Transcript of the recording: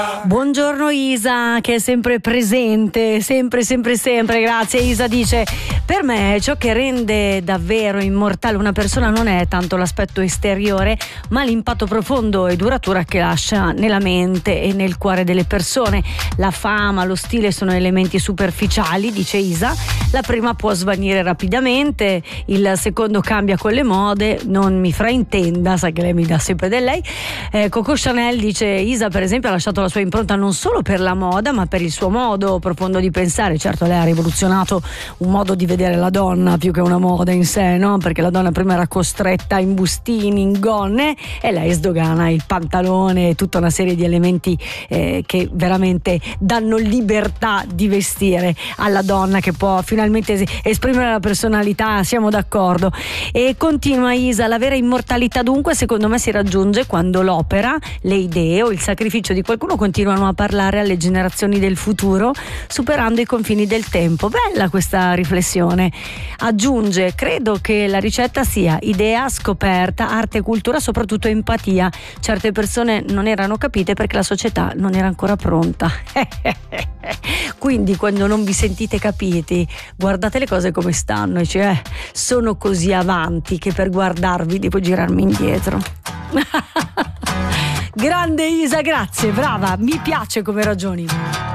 Buongiorno Isa, che è sempre presente, sempre, grazie. Isa dice: per me ciò che rende davvero immortale una persona non è tanto l'aspetto esteriore, ma l'impatto profondo e duratura che lascia nella mente e nel cuore delle persone. La fama, lo stile sono elementi superficiali, dice Isa. La prima può svanire rapidamente, il secondo cambia con le mode, non mi fraintenda, sa che lei mi dà sempre del lei. Coco Chanel dice: Isa per esempio ha lasciato la sua impronta non solo per la moda ma per il suo modo profondo di pensare. Certo, lei ha rivoluzionato un modo di vedere la donna più che una moda in sé, no? Perché la donna prima era costretta in bustini, in gonne, e lei sdogana il pantalone e tutta una serie di elementi che veramente danno libertà di vestire alla donna, che può finalmente esprimere la personalità. Siamo d'accordo. E continua Isa: la vera immortalità dunque secondo me si raggiunge quando l'opera, le idee o il sacrificio di qualcuno continuano a parlare alle generazioni del futuro, superando i confini del tempo. Bella questa riflessione. Aggiunge: credo che la ricetta sia idea, scoperta, arte e cultura, soprattutto empatia. Certe persone non erano capite perché la società non era ancora pronta. Quindi quando non vi sentite capiti, guardate le cose come stanno, cioè sono così avanti che per guardarvi devo girarmi indietro. Grande Isa, grazie, brava, mi piace come ragioni.